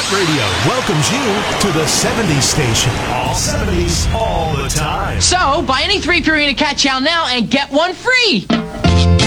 Radio welcomes you to the 70s station. All 70s, all the time. So, buy any 3 Purina Cat Chow now and get one free.